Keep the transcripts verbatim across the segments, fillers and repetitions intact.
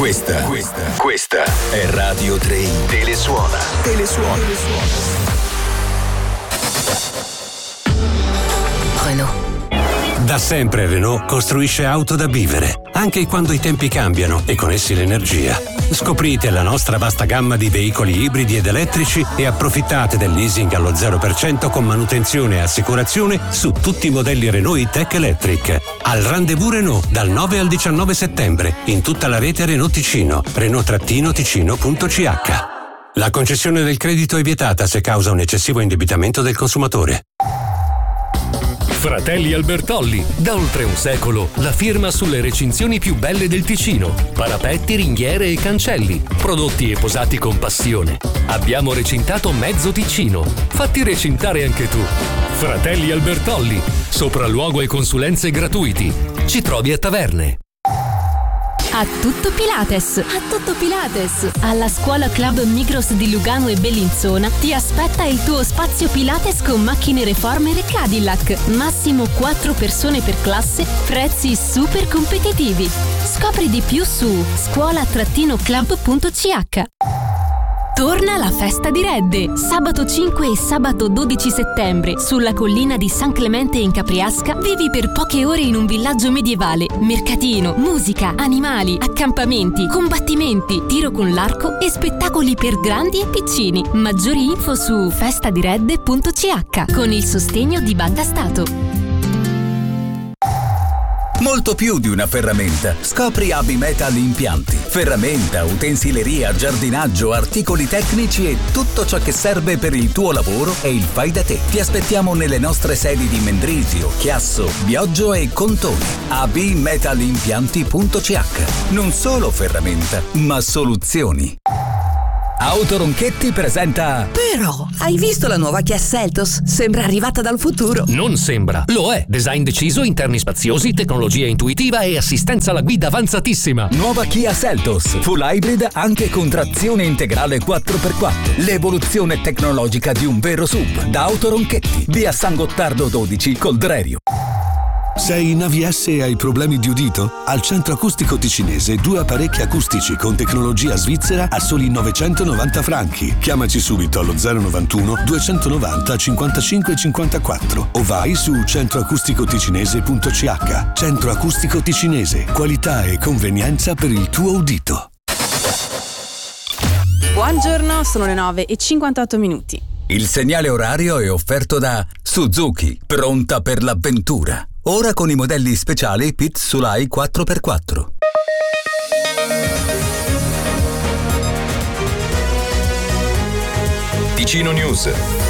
Questa, questa, questa è Radio tre. Telesuona. Telesuona. Renault. Da sempre Renault costruisce auto da vivere, anche quando i tempi cambiano e con essi l'energia. Scoprite la nostra vasta gamma di veicoli ibridi ed elettrici e approfittate del leasing allo zero per cento con manutenzione e assicurazione su tutti i modelli Renault e-Tech Electric. Al Rendezvous Renault dal nove al diciannove settembre in tutta la rete Renault Ticino, Renault-Ticino punto c h. La concessione del credito è vietata se causa un eccessivo indebitamento del consumatore. Fratelli Albertolli, da oltre un secolo, la firma sulle recinzioni più belle del Ticino. Parapetti, ringhiere e cancelli, prodotti e posati con passione. Abbiamo recintato mezzo Ticino. Fatti recintare anche tu. Fratelli Albertolli, sopralluogo e consulenze gratuiti. Ci trovi a Taverne. A tutto Pilates! A tutto Pilates! Alla Scuola Club Migros di Lugano e Bellinzona ti aspetta il tuo spazio Pilates con macchine Reformer e Cadillac. Massimo quattro persone per classe, prezzi super competitivi. Scopri di più su scuola club punto c h. Torna la festa di Redde! Sabato cinque e sabato dodici settembre, sulla collina di San Clemente in Capriasca, vivi per poche ore in un villaggio medievale. Mercatino, musica, animali, accampamenti, combattimenti, tiro con l'arco e spettacoli per grandi e piccini. Maggiori info su festadiredde punto c h con il sostegno di Banca Stato. Molto più di una ferramenta. Scopri Abi Metal Impianti. Ferramenta, utensileria, giardinaggio, articoli tecnici e tutto ciò che serve per il tuo lavoro e il fai da te. Ti aspettiamo nelle nostre sedi di Mendrisio, Chiasso, Bioggio e Contone. abi metal impianti punto c h. Non solo ferramenta, ma soluzioni. Autoronchetti presenta... Però, hai visto la nuova Kia Seltos? Sembra arrivata dal futuro. Non sembra, lo è. Design deciso, interni spaziosi, tecnologia intuitiva e assistenza alla guida avanzatissima. Nuova Kia Seltos, full hybrid anche con trazione integrale quattro per quattro. L'evoluzione tecnologica di un vero S U V. Da Autoronchetti, via San Gottardo dodici, Coldrerio. Sei in A V S e hai problemi di udito? Al Centro Acustico Ticinese due apparecchi acustici con tecnologia svizzera a soli novecentonovanta franchi. Chiamaci subito allo zero novantuno duecentonovanta cinquantacinque cinquantaquattro o vai su centro acustico ticinese punto c h. Centro Acustico Ticinese, qualità e convenienza per il tuo udito. Buongiorno, sono le nove e cinquantotto minuti. Il segnale orario è offerto da Suzuki, pronta per l'avventura. Ora con i modelli speciali Pit Sulai quattro per quattro. Ticino News.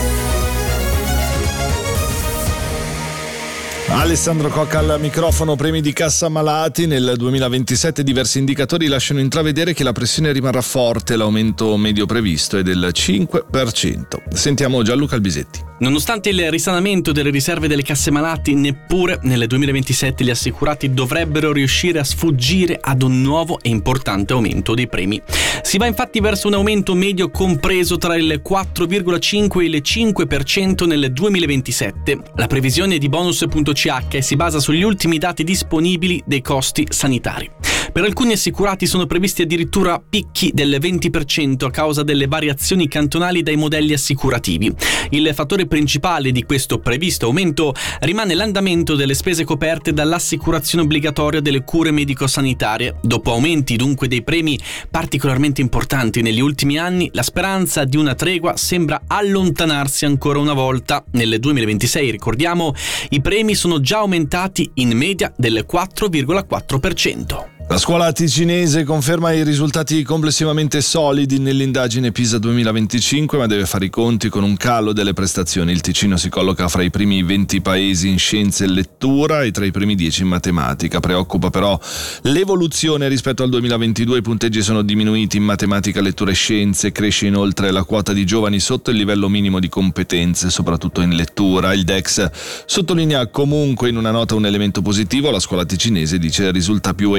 Alessandro Cocca al microfono. Premi di cassa malati. Nel duemilaventisette diversi indicatori lasciano intravedere che la pressione rimarrà forte. L'aumento medio previsto è del cinque per cento. Sentiamo Gianluca Albisetti. Nonostante il risanamento delle riserve delle casse malati, neppure nel duemilaventisette gli assicurati dovrebbero riuscire a sfuggire ad un nuovo e importante aumento dei premi. Si va infatti verso un aumento medio compreso tra il quattro virgola cinque e il cinque per cento nel duemilaventisette. La previsione di bonus punto c h si basa sugli ultimi dati disponibili dei costi sanitari. Per alcuni assicurati sono previsti addirittura picchi del venti per cento a causa delle variazioni cantonali dai modelli assicurativi. Il fattore principale di questo previsto aumento rimane l'andamento delle spese coperte dall'assicurazione obbligatoria delle cure medico-sanitarie. Dopo aumenti dunque dei premi particolarmente importanti negli ultimi anni, la speranza di una tregua sembra allontanarsi ancora una volta. Nel duemilaventisei, ricordiamo, i premi sono già aumentati in media del quattro virgola quattro per cento. La scuola ticinese conferma i risultati complessivamente solidi nell'indagine PISA duemilaventicinque, ma deve fare i conti con un calo delle prestazioni. Il Ticino si colloca fra i primi venti paesi in scienze e lettura e tra i primi dieci in matematica. Preoccupa però l'evoluzione rispetto al duemilaventidue. I punteggi sono diminuiti in matematica, lettura e scienze. Cresce inoltre la quota di giovani sotto il livello minimo di competenze, soprattutto in lettura. Il D E X sottolinea comunque in una nota un elemento positivo. La scuola ticinese dice risulta più equa,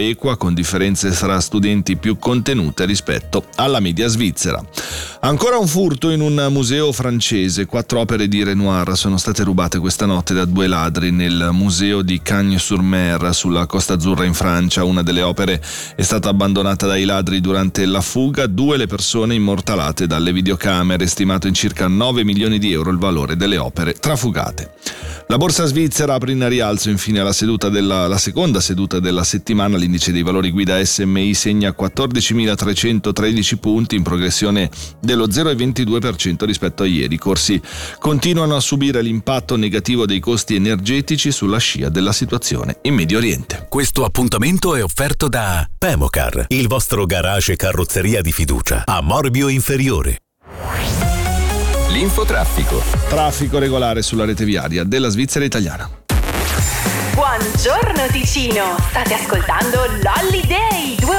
con differenze tra studenti più contenute rispetto alla media svizzera. Ancora un furto in un museo francese. Quattro opere di Renoir sono state rubate questa notte da due ladri nel museo di Cagnes-sur-Mer sulla Costa Azzurra in Francia. Una delle opere è stata abbandonata dai ladri durante la fuga, due le persone immortalate dalle videocamere, stimato in circa nove milioni di euro il valore delle opere trafugate. La borsa svizzera apre in rialzo infine alla seduta della la seconda seduta della settimana. L'indice dei valori guida S M I segna quattordicimilatrecentotredici punti, in progressione dello zero virgola ventidue per cento rispetto a ieri. I corsi continuano a subire l'impatto negativo dei costi energetici sulla scia della situazione in Medio Oriente. Questo appuntamento è offerto da Pemocar, il vostro garage carrozzeria di fiducia a Morbio Inferiore. L'infotraffico. Traffico regolare sulla rete viaria della Svizzera italiana. Buongiorno Ticino, state ascoltando l'Holiday due